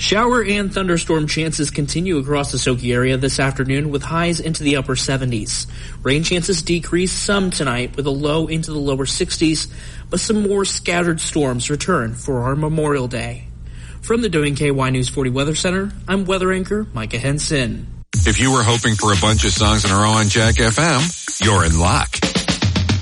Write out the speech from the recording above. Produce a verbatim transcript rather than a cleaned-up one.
Shower and thunderstorm chances continue across the Soki area this afternoon with highs into the upper seventies. Rain chances decrease some tonight with a low into the lower sixties, but some more scattered storms return for our Memorial Day. From the W N K Y News forty Weather Center, I'm weather anchor Micah Henson. If you were hoping for a bunch of songs in a row on Jack F M, you're in luck.